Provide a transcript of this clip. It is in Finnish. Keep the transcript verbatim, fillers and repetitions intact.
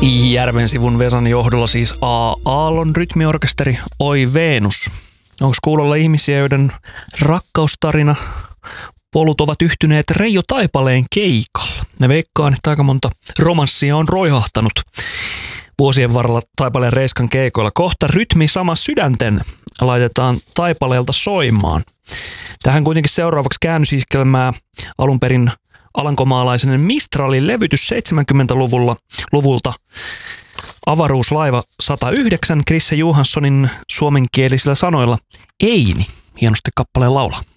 Järvensivun Vesan johdolla siis A. Aallon rytmiorkesteri Oi Venus. Onko kuulolla ihmisiä, joiden rakkaustarina polut ovat yhtyneet Reijo Taipaleen keikalla? Ne veikkaan, että aika monta romanssia on roihahtanut vuosien varrella Taipaleen Reiskan keikoilla. Kohta rytmi sama sydänten laitetaan Taipaleelta soimaan. Tähän kuitenkin seuraavaksi käännösiskelmää alun perin alankomaalaisen Mistralin levytys seitsemänkymmentäluvulta luvulta Avaruuslaiva sata yhdeksän Krisse Johanssonin suomenkielisillä sanoilla Eini hienosti kappaleen laulaa.